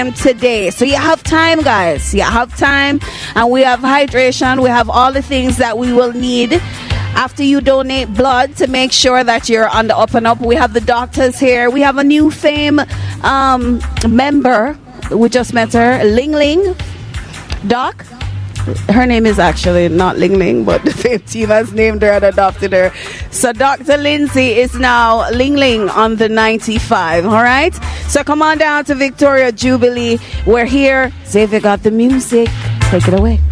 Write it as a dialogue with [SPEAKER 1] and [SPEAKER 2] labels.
[SPEAKER 1] today. So you have time, guys. You have time, and we have hydration. We have all the things that we will need after you donate blood to make sure that you're on the up and up. We have the doctors here. We have a new Fame member. We just met her, Ling Ling. Doc? Her name is actually not Ling Ling, but the Fame team has named her and adopted her. So Dr. Lindsay is now Ling Ling on the 95, all right? So come on down to Victoria Jubilee. We're here. Xavier got the music. Take it away.